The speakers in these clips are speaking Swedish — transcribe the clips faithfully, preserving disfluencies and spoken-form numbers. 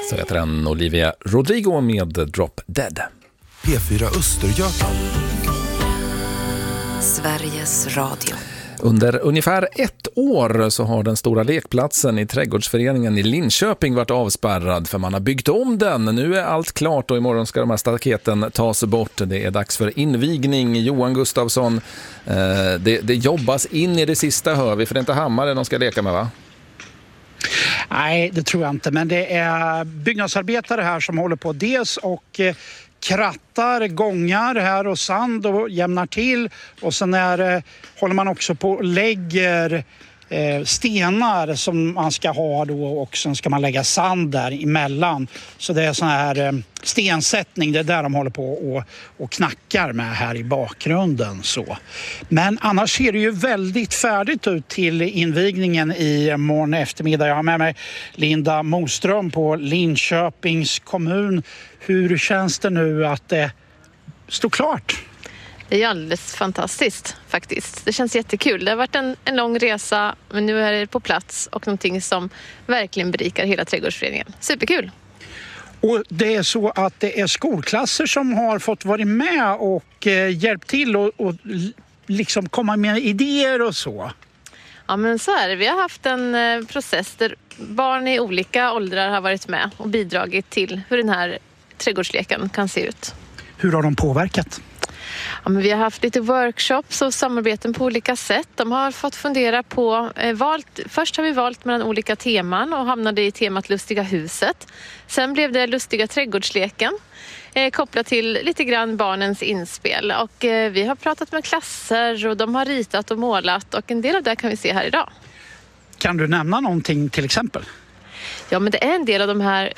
Så heter den Olivia Rodrigo med Drop Dead. P fyra Östergötland. Sveriges Radio. Under ungefär ett år så har den stora lekplatsen i trädgårdsföreningen i Linköping varit avspärrad för man har byggt om den. Nu är allt klart och imorgon ska de här staketen tas bort. Det är dags för invigning. Johan Gustafsson, eh, det, det jobbas in i det sista, hör vi, för det är inte hammare de ska leka med, va? Nej, det tror jag inte, men det är byggnadsarbetare här som håller på dels och eh, krattar, gångar här och sand och jämnar till, och sen är, eh, håller man också på och lägger eh, stenar som man ska ha då, och sen ska man lägga sand där emellan. Så det är sån här eh, stensättning, det är där de håller på och, och knackar med här i bakgrunden. Så. Men annars ser det ju väldigt färdigt ut till invigningen i morgon eftermiddag. Jag har med mig Linda Moström på Linköpings kommun. Hur känns det nu att det står klart? Det är alldeles fantastiskt faktiskt. Det känns jättekul. Det har varit en, en lång resa, men nu är det på plats och någonting som verkligen berikar hela trädgårdsföreningen. Superkul! Och det är så att det är skolklasser som har fått vara med och eh, hjälpt till och, och liksom komma med idéer och så. Ja, men så är det. Vi har haft en eh, process där barn i olika åldrar har varit med och bidragit till hur den här trädgårdsleken kan se ut. Hur har de påverkat? Ja, men vi har haft lite workshops och samarbeten på olika sätt. De har fått fundera på, eh, valt, först har vi valt mellan olika teman och hamnade i temat Lustiga huset. Sen blev det Lustiga trädgårdsleken, eh, kopplat till lite grann barnens inspel. Och eh, vi har pratat med klasser och de har ritat och målat, och en del av det kan vi se här idag. Kan du nämna någonting till exempel? Ja, men det är en del av de här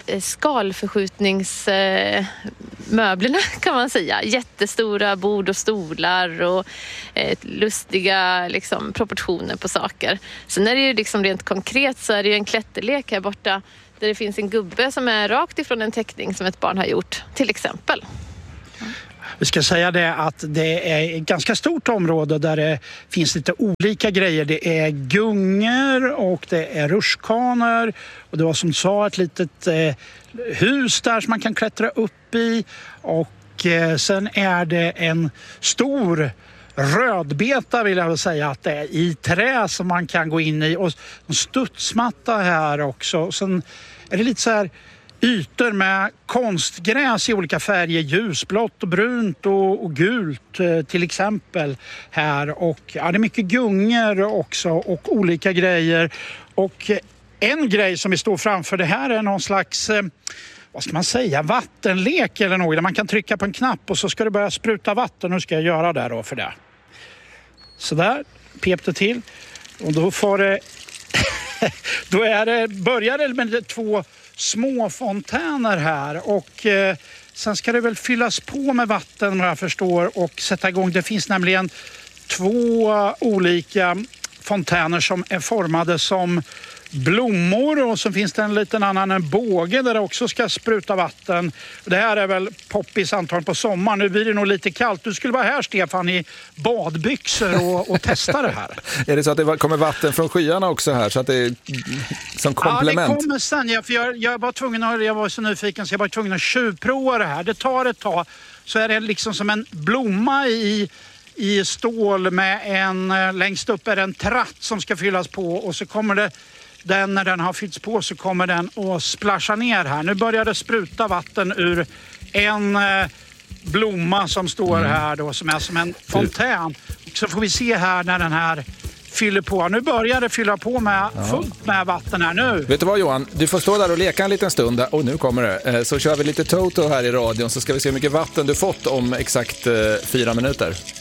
skalförskjutningsmöblerna kan man säga. Jättestora bord och stolar och eh, lustiga liksom, proportioner på saker. Sen är det ju liksom rent konkret så är det ju en klätterlek här borta där det finns en gubbe som är rakt ifrån en teckning som ett barn har gjort, till exempel. Vi ska säga det att det är ett ganska stort område där det finns lite olika grejer. Det är gungor och det är rutschkanor och det var som sa ett litet eh, hus där som man kan klättra upp i, och eh, sen är det en stor rödbeta, vill jag väl säga att det är, i trä som man kan gå in i, och en studsmatta här också. Sen är det lite så här ytor med konstgräs i olika färger, ljusblått och brunt och, och gult eh, till exempel här. Och ja, det är mycket gungor också och olika grejer. Och eh, en grej som vi står framför det här är någon slags, eh, vad ska man säga, vattenlek eller något där man kan trycka på en knapp och så ska det börja spruta vatten. Nu ska jag göra det då för det. Så där, pep det till. Och då får det, då är det, börjar det med två små fontäner här, och eh, sen ska det väl fyllas på med vatten vad jag förstår och sätta igång. Det finns nämligen två olika fontäner som är formade som blommor, och så finns det en liten annan en båge där det också ska spruta vatten. Det här är väl poppis antagligen på sommaren. Nu blir det nog lite kallt. Du skulle vara här, Stefan, i badbyxor och, och testa det här. Är det så att det kommer vatten från skyarna också här, så att det är som komplement? Ja, det kommer sen. Jag, för jag, jag, var tvungen att, jag var så nyfiken så jag var tvungen att tjuvprova det här. Det tar ett tag, så är det liksom som en blomma i i stål med en, längst upp är det en tratt som ska fyllas på, och så kommer det, den, när den har fyllts på så kommer den att splasha ner här. Nu börjar det spruta vatten ur en eh, blomma som står mm. här då, som är som en fontän. Så får vi se här när den här fyller på. Nu börjar det fylla på med ja. fullt med vatten här nu. Vet du vad, Johan? Du får stå där och leka en liten stund. Och nu kommer det. Så kör vi lite Toto här i radion, så ska vi se hur mycket vatten du fått om exakt fyra minuter.